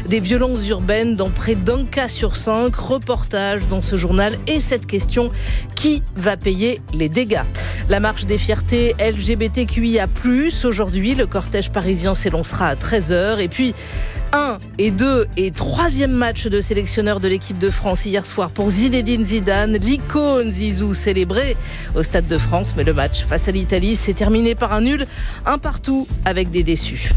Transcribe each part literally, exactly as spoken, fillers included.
des violences urbaines dans près d'un cas sur cinq. Reportage dans ce journal et cette question, qui va payer les dégâts ? La marche des fiertés L G B T Q I A plus, aujourd'hui, le cortège parisien s'élancera à treize heures. Et puis, un et deux et troisième match de sélectionneur de l'équipe de France hier soir pour Zinedine Zidane, l'icône Zizou célébré au Stade de France. Mais le match face à l'Italie s'est terminé par un nul, un partout avec des déçus.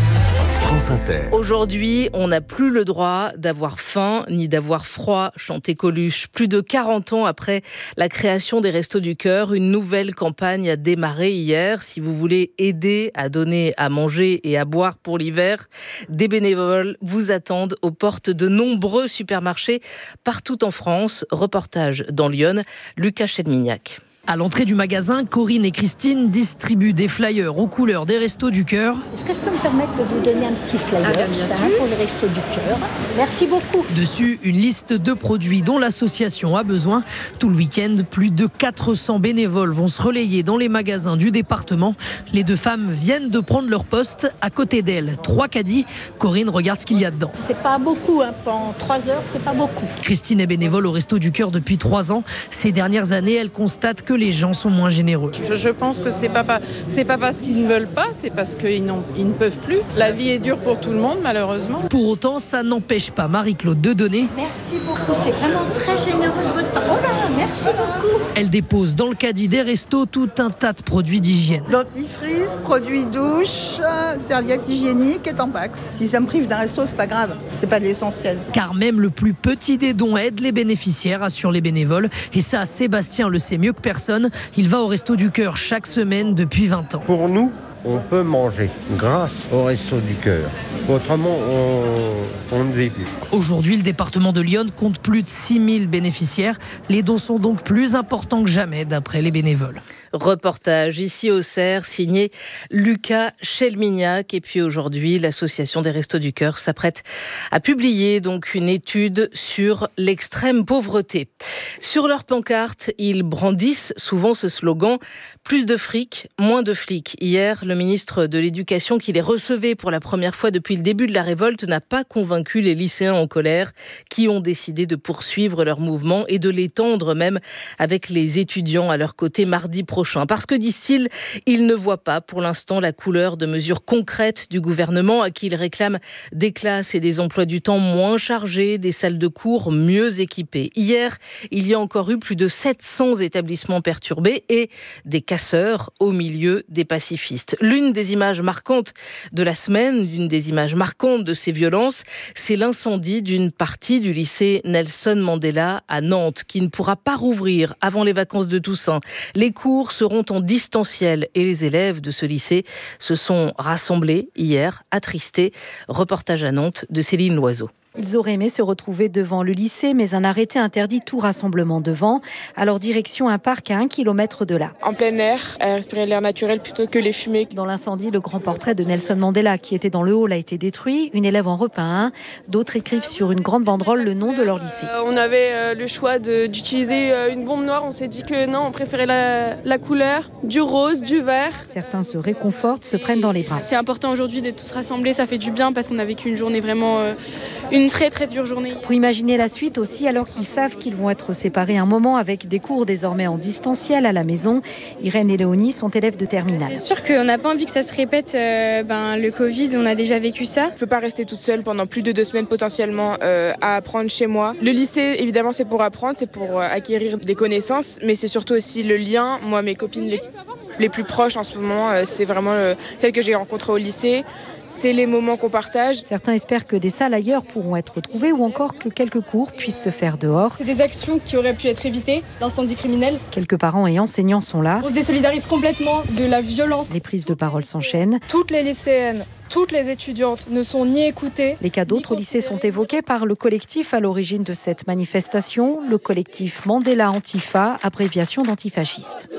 France Inter. Aujourd'hui, on n'a plus le droit d'avoir faim ni d'avoir froid, chantait Coluche. Plus de quarante ans après la création des Restos du Cœur, une nouvelle campagne a démarré hier. Si vous voulez aider à donner à manger et à boire pour l'hiver, des bénévoles vous attendent aux portes de nombreux supermarchés partout en France. Reportage dans Lyon, Lucas Chelmignac. À l'entrée du magasin, Corinne et Christine distribuent des flyers aux couleurs des Restos du Cœur. Est-ce que je peux me permettre de vous donner un petit flyer ah, ça, pour les Restos du Cœur ? Merci beaucoup. Dessus, une liste de produits dont l'association a besoin. Tout le week-end, plus de quatre cents bénévoles vont se relayer dans les magasins du département. Les deux femmes viennent de prendre leur poste. À côté d'elles, trois caddies. Corinne regarde ce qu'il y a dedans. C'est pas beaucoup, hein. En trois heures, c'est pas beaucoup. Christine est bénévole au Restos du Cœur depuis trois ans. Ces dernières années, elle constate que les gens sont moins généreux. Je, je pense que c'est pas, pas, c'est pas parce qu'ils ne veulent pas, c'est parce qu'ils n'ont, ils ne peuvent plus. La vie est dure pour tout le monde, malheureusement. Pour autant, ça n'empêche pas Marie-Claude de donner. Merci beaucoup, c'est vraiment très généreux de votre part. Oh là, merci beaucoup. Elle dépose dans le caddie des restos tout un tas de produits d'hygiène. Dentifrice, produits douche, serviettes hygiéniques et Tampax. Si ça me prive d'un resto, c'est pas grave, c'est pas de l'essentiel. Car même le plus petit des dons aide les bénéficiaires, assurent les bénévoles. Et ça, Sébastien le sait mieux que personne. Il va au Resto du Cœur chaque semaine depuis vingt ans. Pour nous, on peut manger grâce au Resto du Cœur. Autrement, on, on ne vit plus. Aujourd'hui, le département de Lyon compte plus de six mille bénéficiaires. Les dons sont donc plus importants que jamais, d'après les bénévoles. Reportage ici au Cerf, signé Lucas Chelmignac. Et puis aujourd'hui, l'association des Restos du Cœur s'apprête à publier donc une étude sur l'extrême pauvreté. Sur leur pancarte, ils brandissent souvent ce slogan « Plus de fric, moins de flics ». Hier, le ministre de l'Éducation, qui les recevait pour la première fois depuis le début de la révolte, n'a pas convaincu les lycéens en colère qui ont décidé de poursuivre leur mouvement et de l'étendre même avec les étudiants à leur côté mardi prochain. Parce que, disent-ils, ils ne voient pas pour l'instant la couleur de mesures concrètes du gouvernement à qui ils réclament des classes et des emplois du temps moins chargés, des salles de cours mieux équipées. Hier, il y a encore eu plus de sept cents établissements perturbés et des casseurs au milieu des pacifistes. L'une des images marquantes de la semaine, l'une des images marquantes de ces violences, c'est l'incendie d'une partie du lycée Nelson Mandela à Nantes, qui ne pourra pas rouvrir avant les vacances de Toussaint. Les cours seront en distanciel et les élèves de ce lycée se sont rassemblés hier, attristés. Reportage à Nantes de Céline Loiseau. Ils auraient aimé se retrouver devant le lycée, mais un arrêté interdit tout rassemblement devant. Alors direction un parc à un kilomètre de là. En plein air, à respirer l'air naturel plutôt que les fumées. Dans l'incendie, le grand portrait de Nelson Mandela, qui était dans le hall, a été détruit. Une élève en repeint un. D'autres écrivent sur une grande banderole le nom de leur lycée. Euh, on avait euh, le choix de, d'utiliser euh, une bombe noire. On s'est dit que non, on préférait la, la couleur du rose, du vert. Certains se réconfortent, se prennent dans les bras. C'est important aujourd'hui d'être tous rassemblés. Ça fait du bien parce qu'on a vécu une journée vraiment... Euh, une très très dure journée. Pour imaginer la suite aussi, alors qu'ils savent qu'ils vont être séparés un moment avec des cours désormais en distanciel à la maison. Irène et Léonie sont élèves de terminale. C'est sûr qu'on n'a pas envie que ça se répète. Euh, ben, le Covid, on a déjà vécu ça. Je ne peux pas rester toute seule pendant plus de deux semaines potentiellement euh, à apprendre chez moi. Le lycée, évidemment, c'est pour apprendre, c'est pour euh, acquérir des connaissances, mais c'est surtout aussi le lien. Moi, mes copines les, les plus proches en ce moment, euh, c'est vraiment euh, celles que j'ai rencontrées au lycée. C'est les moments qu'on partage. Certains espèrent que des salles ailleurs pourront être trouvées ou encore que quelques cours puissent se faire dehors. C'est des actions qui auraient pu être évitées d'incendie criminel. Quelques parents et enseignants sont là. On se désolidarise complètement de la violence. Les prises de parole s'enchaînent. Toutes les lycéennes, toutes les étudiantes ne sont ni écoutées. Les cas d'autres lycées sont évoqués par le collectif à l'origine de cette manifestation, le collectif Mandela Antifa, abréviation d'antifasciste.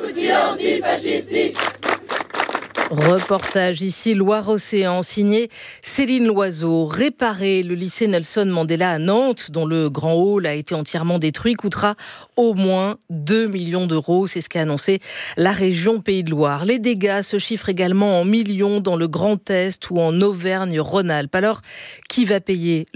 Reportage ici Loire-Océan, signé Céline Loiseau. Réparer le lycée Nelson Mandela à Nantes, dont le grand hall a été entièrement détruit, coûtera au moins deux millions d'euros. C'est ce qu'a annoncé la région Pays de Loire. Les dégâts se chiffrent également en millions dans le Grand Est ou en Auvergne-Rhône-Alpes. Alors, qui va payer